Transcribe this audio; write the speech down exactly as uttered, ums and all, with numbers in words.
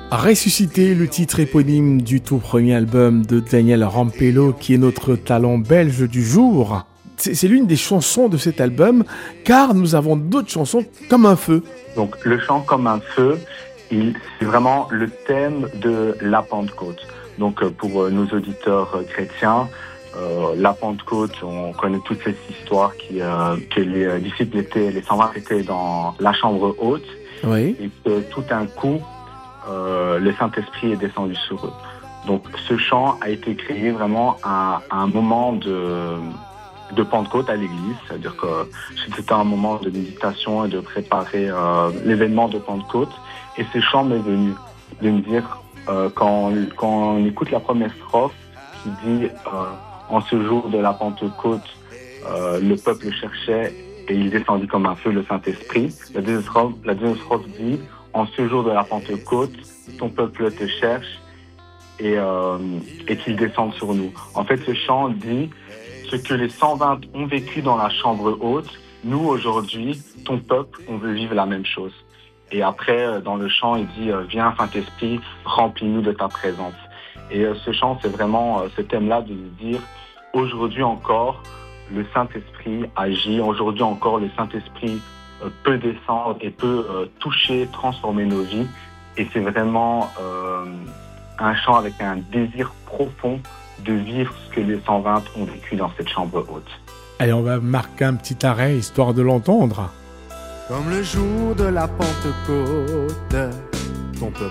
Ressusciter, le titre éponyme du tout premier album de Daniel Rampello, qui est notre talent belge du jour. C'est, c'est l'une des chansons de cet album, car nous avons d'autres chansons comme un feu. Donc le chant comme un feu, il, c'est vraiment le thème de la Pentecôte. Donc pour nos auditeurs chrétiens, euh, la Pentecôte, on connaît toute cette histoire qui, euh, que les disciples étaient, les cent vingt étaient dans la chambre haute, Oui. et que tout d'un coup, euh, le Saint-Esprit est descendu sur eux. Donc ce chant a été créé vraiment à, à un moment de, de Pentecôte à l'église, c'est-à-dire que c'était un moment de méditation et de préparer euh, l'événement de Pentecôte. Et ce chant m'est venu de me dire, euh, quand, quand on écoute la première strophe qui dit euh, « En ce jour de la Pentecôte, euh, le peuple cherchait et il descendit comme un feu le Saint-Esprit », la deuxième strophe, la deuxième strophe dit « En ce jour de la Pentecôte, ton peuple te cherche et, euh, et qu'il descende sur nous ». En fait, ce chant dit ce que les cent vingt ont vécu dans la chambre haute, nous aujourd'hui, ton peuple, on veut vivre la même chose. Et après, dans le chant, il dit « Viens, Saint-Esprit, remplis-nous de ta présence ». Et ce chant, c'est vraiment ce thème-là de dire « Aujourd'hui encore, le Saint-Esprit agit. Aujourd'hui encore, le Saint-Esprit peut descendre et peut toucher, transformer nos vies. » Et c'est vraiment euh, un chant avec un désir profond de vivre ce que les cent vingt ont vécu dans cette chambre haute. Allez, on va marquer un petit arrêt, histoire de l'entendre. Comme le jour de la Pentecôte, ton peuple